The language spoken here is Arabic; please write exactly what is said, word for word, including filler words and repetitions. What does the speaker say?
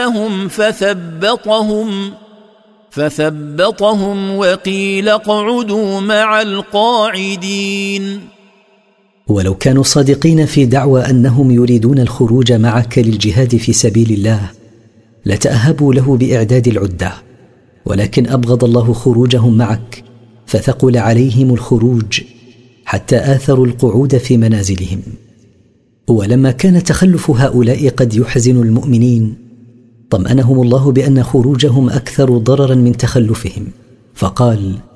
هم فثبطهم فثبطهم وقيل اقعدوا مع القاعدين. ولو كانوا صادقين في دعوى أنهم يريدون الخروج معك للجهاد في سبيل الله لتأهبوا له بإعداد العدة، ولكن أبغض الله خروجهم معك فثقل عليهم الخروج حتى آثروا القعود في منازلهم. ولما كان تخلف هؤلاء قد يحزن المؤمنين طمأنهم الله بأن خروجهم أكثر ضررا من تخلفهم، فقال: